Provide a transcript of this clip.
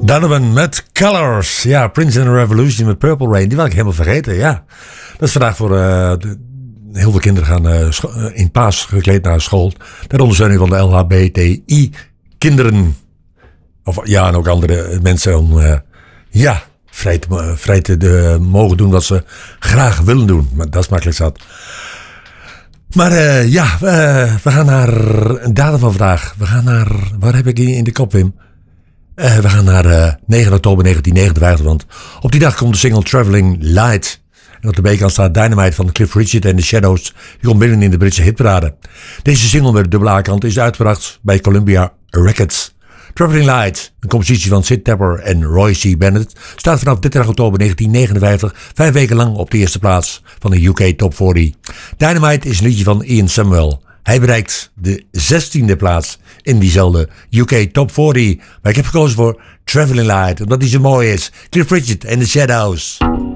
Donovan met Colors. Ja, Prince and the Revolution met Purple Rain. Die was ik helemaal vergeten, ja. Dat is vandaag voor heel veel kinderen gaan in paas gekleed naar school. Ter ondersteuning van de LHBTI-kinderen. Of ja, en ook andere mensen om vrij te mogen doen wat ze graag willen doen. Maar dat is makkelijk zat. Maar we gaan naar een datum van vandaag. We gaan naar, waar heb ik hier in de kop, Wim? We gaan naar 9 oktober 1959, want op die dag komt de single Traveling Light. En op de B-kant staat Dynamite van Cliff Richard en The Shadows. Die komt binnen in de Britse hitparade. Deze single met de dubbele A-kant is uitgebracht bij Columbia Records. Traveling Light, een compositie van Sid Tepper en Roy C. Bennett, staat vanaf 30 oktober 1959 5 weken lang op de eerste plaats van de UK Top 40. Dynamite is een liedje van Ian Samuel. Hij bereikt de 16e plaats in diezelfde UK Top 40. Maar ik heb gekozen voor Traveling Light, omdat die zo mooi is. Cliff Richard en The Shadows.